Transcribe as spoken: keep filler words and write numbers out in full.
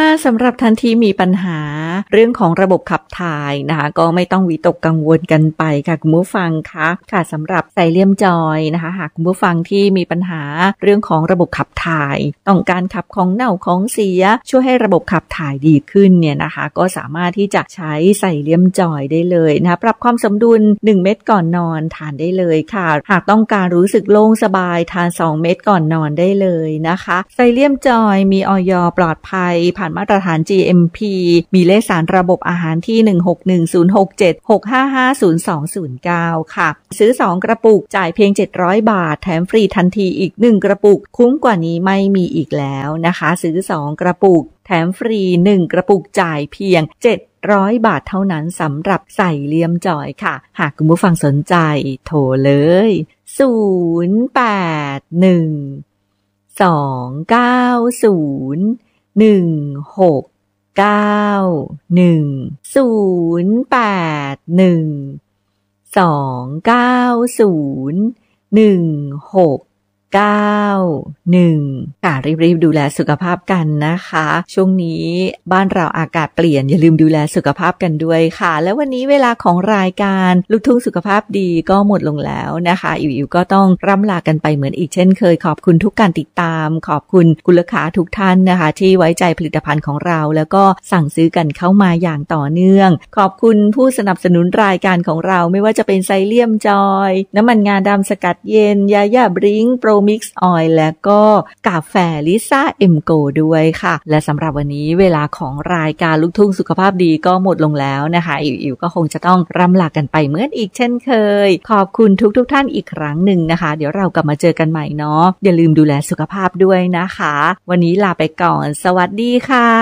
สำหรับท่านที่มีปัญหาเรื่องของระบบขับถ่ายนะคะก็ไม่ต้องวิตกกังวลกันไปค่ะคุณผู้ฟังคะค่ะสำหรับไซเลียมจอยนะคะหากคุณผู้ฟังที่มีปัญหาเรื่องของระบบขับถ่ายต้องการขับของเน่าของเสียช่วยให้ระบบขับถ่ายดีขึ้นเนี่ยนะคะก็สามารถที่จะใช้ไซเลียมจอยได้เลยนะคะปรับความสมดุลหนึ่งเม็ดก่อนนอนทานได้เลยค่ะหากต้องการรู้สึกโล่งสบายทานสองเม็ดก่อนนอนได้เลยนะคะไซเลียมจอยมีอย.ปลอดภัยผ่านมาตรฐาน จี เอ็ม พี มีเลขสารระบบอาหารที่หนึ่ง หก หนึ่ง ศูนย์ หก เจ็ด หก ห้า ห้า ศูนย์ สอง ศูนย์ เก้าค่ะซื้อสองกระปุกจ่ายเพียงเจ็ดร้อยบาทแถมฟรีทันทีอีกหนึ่งกระปุกคุ้มกว่านี้ไม่มีอีกแล้วนะคะซื้อสองกระปุกแถมฟรีหนึ่งกระปุกจ่ายเพียงเจ็ดร้อยบาทเท่านั้นสำหรับไซเลียมจอยค่ะหากคุณผู้ฟังสนใจโทรเลยศูนย์ แปด หนึ่ง สอง เก้า ศูนย์ หนึ่ง หก เก้า หนึ่ง ศูนย์ แปด หนึ่ง สอง เก้า ศูนย์ หนึ่ง หก เก้า หนึ่งค่ะรีบๆดูแลสุขภาพกันนะคะช่วงนี้บ้านเราอากาศเปลี่ยนอย่าลืมดูแลสุขภาพกันด้วยค่ะแล้ววันนี้เวลาของรายการลูกทุ่งสุขภาพดีก็หมดลงแล้วนะคะอิ๋วๆก็ต้องร่ำลากันไปเหมือนอีกเช่นเคยขอบคุณทุกการติดตามขอบคุณคุณลูกค้าทุกท่านนะคะที่ไว้ใจผลิตภัณฑ์ของเราแล้วก็สั่งซื้อกันเข้ามาอย่างต่อเนื่องขอบคุณผู้สนับสนุนรายการของเราไม่ว่าจะเป็นไซเลียมจอยน้ำมันงาดำสกัดเย็นยาย่าบริงโปรมิกซ์ออยล์และก็กาแฟลิซ่าเอ็มโกด้วยค่ะและสำหรับวันนี้เวลาของรายการลูกทุ่งสุขภาพดีก็หมดลงแล้วนะคะอิ๋วๆก็คงจะต้องร่ำลากันไปเหมือนอีกเช่นเคยขอบคุณทุกๆ ท, ท่านอีกครั้งหนึ่งนะคะเดี๋ยวเรากลับมาเจอกันใหม่เนาะอย่าลืมดูแลสุขภาพด้วยนะคะวันนี้ลาไปก่อนสวัสดีค่ะ